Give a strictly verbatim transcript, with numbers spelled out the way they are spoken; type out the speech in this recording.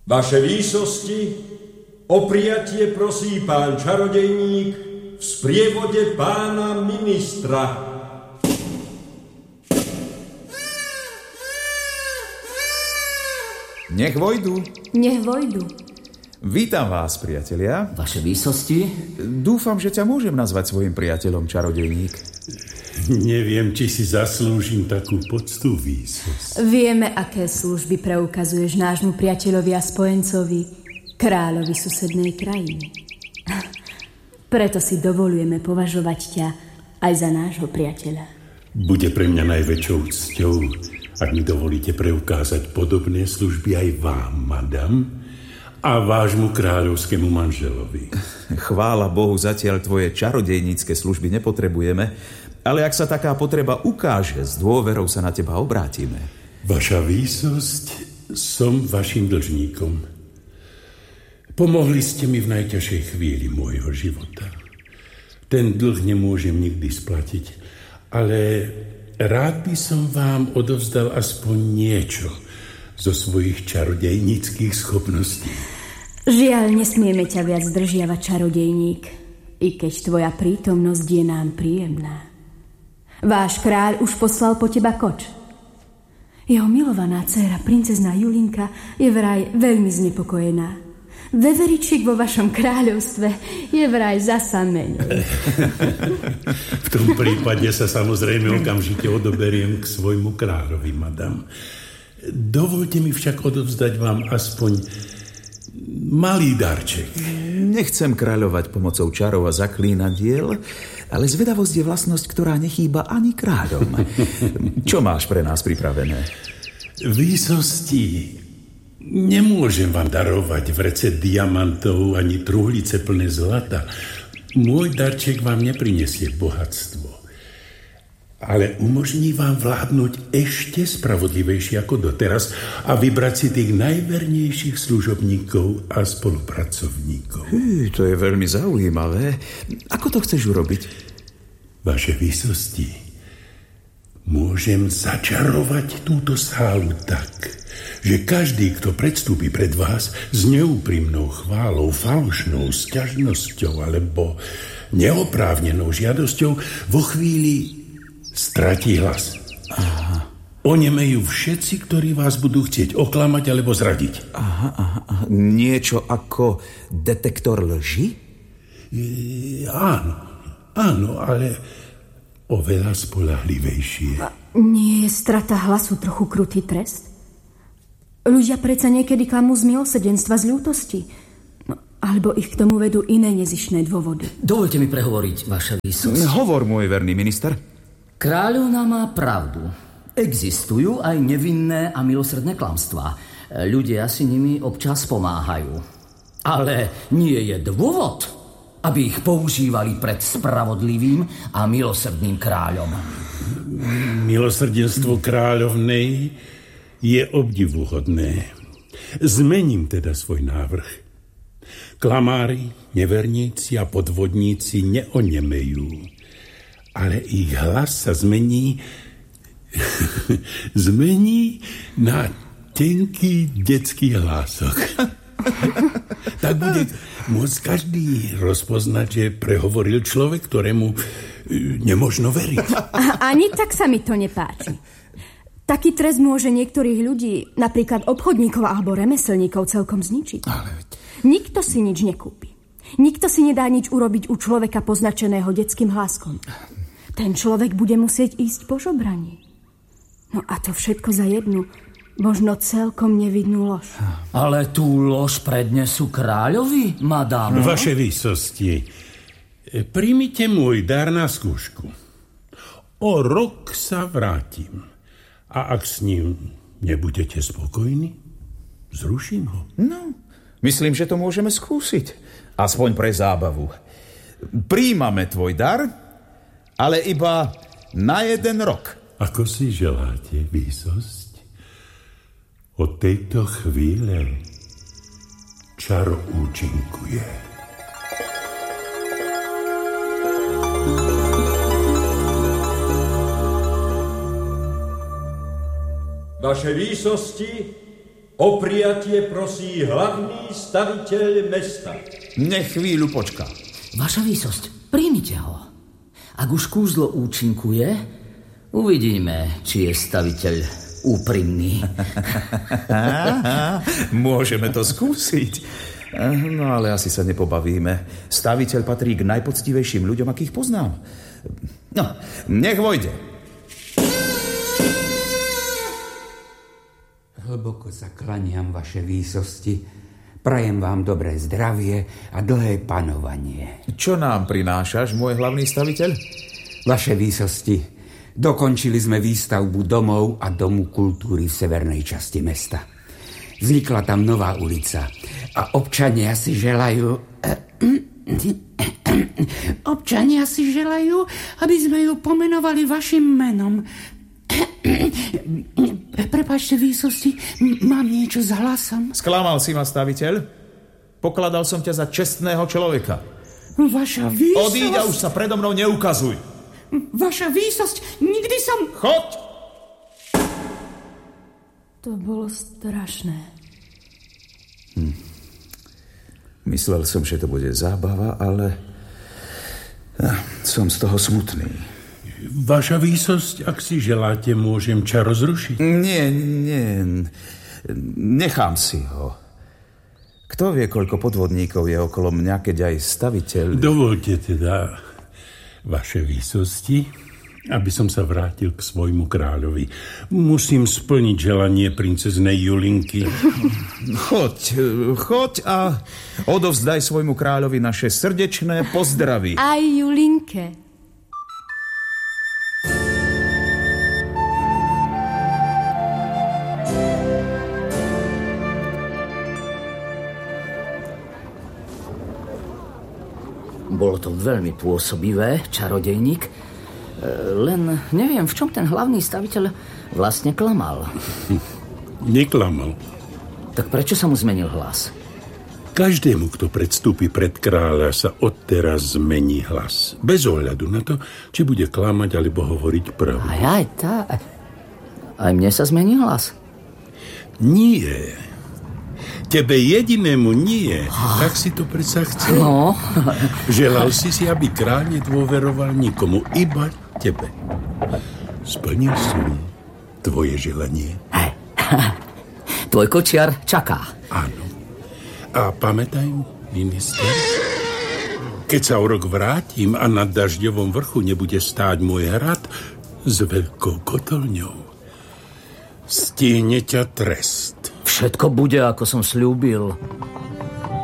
Vaše výsosti, o prijatie prosí pán čarodejník v sprievode pána ministra. Nech vojdu. Nech vojdu. Vítam vás, priatelia. Vaše výsosti? Dúfam, že ťa môžem nazvať svojim priateľom, čarodejník. Neviem, či si zaslúžim takú poctu, výsosť. Vieme, aké služby preukazuješ nášmu priateľovi a spojencovi, kráľovi susednej krajiny. Preto si dovolujeme považovať ťa aj za nášho priateľa. Bude pre mňa najväčšou cťou, ak mi dovolíte preukázať podobné služby aj vám, madam, a vášmu kráľovskému manželovi. Chvála Bohu, zatiaľ tvoje čarodejnícke služby nepotrebujeme, ale ak sa taká potreba ukáže, s dôverou sa na teba obrátime. Vaša výsosť, som vašim dlžníkom. Pomohli ste mi v najťažšej chvíli môjho života. Ten dlh nemôžem nikdy splatiť, ale rád by som vám odovzdal aspoň niečo zo svojich čarodejníckých schopností. Žiaľ, nesmieme ťa viac zdržiavať, čarodejník, i keď tvoja prítomnosť je nám príjemná. Váš kráľ už poslal po teba koč. Jeho milovaná dcéra, princezná Julinka, je vraj veľmi znepokojená. Veveričík vo vašom kráľovstve je vraj zasa menej. V tom prípade sa samozrejme okamžite odoberiem k svojmu kráľovi, madam. Dovolte mi však odovzdať vám aspoň malý darček. Nechcem kráľovať pomocou čarov a zaklínadiel, ale zvedavosť je vlastnosť, ktorá nechýba ani kráľom. Čo máš pre nás pripravené? Výsosti, nemôžem vám darovať vrece diamantov ani truhlice plné zlata. Môj darček vám neprinesie bohatstvo, ale umožní vám vládnuť ešte spravodlivejšie ako doteraz a vybrať si tých najvernejších služobníkov a spolupracovníkov. Hý, to je veľmi zaujímavé. Ako to chceš urobiť? Vaše výsosti, môžem začarovať túto sálu tak, že každý, kto predstúpi pred vás s neúprimnou chválou, falošnou sťažnosťou alebo neoprávnenou žiadosťou, vo chvíli stratí hlas. Aha. Onemejú všetci, ktorí vás budú chcieť oklamať alebo zradiť. Aha, aha, aha. Niečo ako detektor lži? E, áno, áno, ale oveľa spoľahlivejšie. A nie je strata hlasu trochu krutý trest? Ľudia predsa niekedy klamú z milosrdenstva, z ľútosti. No, alebo ich k tomu vedú iné nezištné dôvody. Dovolte mi prehovoriť, vaša výsosť. Hovor, môj verný minister. Kráľovna má pravdu. Existujú aj nevinné a milosrdné klamstvá. Ľudia si nimi občas pomáhajú. Ale nie je dôvod, aby ich používali pred spravodlivým a milosrdným kráľom. Milosrdenstvo kráľovnej je obdivuhodné. Zmením teda svoj návrh. Klamári, neverníci a podvodníci neonemejú, ale ich hlas sa zmení zmení na tenký detský hlások. Tak bude môcť každý rozpoznať, že prehovoril človek, ktorému nemožno veriť. Ani tak sa mi to nepáči. Taký trest môže niektorých ľudí, napríklad obchodníkov alebo remeselníkov, celkom zničiť. Ale... Nikto si nič nekúpi. Nikto si nedá nič urobiť u človeka poznačeného detským hláskom. Ten človek bude musieť ísť po žobraní. No a to všetko za jednu, možno celkom nevidnú lož. Ale tú lož prednesú kráľovi, madám. Vaše výsosti, príjmite môj dar na skúšku. O rok sa vrátim. A ak s ním nebudete spokojní, zruším ho. No, myslím, že to môžeme skúsiť. Aspoň pre zábavu. Príjmame tvoj dar, ale iba na jeden rok. Ako si želáte, výsosť? Od tejto chvíle čar účinkuje. Vaše výsosti, O prijatie prosí hlavný staviteľ mesta. Nech chvíľu počká. Vaša výsosť, príjmite ho. Ak už kúzlo účinkuje, uvidíme, či je staviteľ úprimný. Môžeme to skúsiť. No ale asi sa nepobavíme. Staviteľ patrí k najpoctivejším ľuďom, akých poznám. No, nech vojde. Hlboko sa klaniam, vaše výsosti. Prajem vám dobré zdravie a dlhé panovanie. Čo nám prinášaš, môj hlavný staviteľ? Vaše výsosti, dokončili sme výstavbu domov a domu kultúry v severnej časti mesta. Vznikla tam nová ulica a občania si želajú... Občania si želajú, aby sme ju pomenovali vašim menom. Prepáčte, výsosti, mám niečo s hlasom. Sklamal si ma, staviteľ. Pokladal som ťa za čestného človeka. Vaša výsosť... Odíď a už sa predo mnou neukazuj. Vaša výsosť, nikdy som... Choď! To bolo strašné. Hm. Myslel som, že to bude zábava, ale som z toho smutný. Vaša výsosť, ak si želáte, môžem čaro zrušiť? Nie, nie. Nechám si ho. Kto vie, koľko podvodníkov je okolo mňa, keď aj staviteľ... Dovolte teda, vaše výsosti, aby som sa vrátil k svojmu kráľovi. Musím splniť želanie princeznej Julinky. Choď, choď a odovzdaj svojmu kráľovi naše srdečné pozdravy. Aj Julinke. Bolo to veľmi pôsobivé, čarodejník. Len neviem, v čom ten hlavný staviteľ vlastne klamal. Neklamal. Tak prečo sa mu zmenil hlas? Každému, kto predstúpi pred kráľa, sa odteraz zmení hlas. Bez ohľadu na to, či bude klamať alebo hovoriť pravdu. Aj, aj, tá. Aj mne sa zmení hlas? Nie. Tebe jedinému nie. Tak si to predsa chcel. No. Želal si si, aby kráľ nedôveroval nikomu, iba tebe. Splnil som tvoje želanie. Hej. Tvoj kočiar čaká. Áno. A pamätaj, minister, keď sa o rok vrátim a na dažďovom vrchu nebude stáť môj hrad s veľkou kotolňou, stihne ťa trest. Všetko bude, ako som sľúbil.